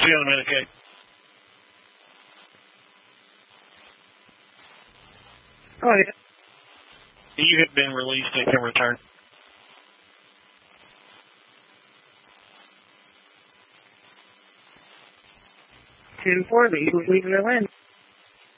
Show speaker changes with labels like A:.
A: See you in a minute, Kate.
B: Oh, yeah.
A: You have been released and can return.
B: 10-4, the Eagles leading their win.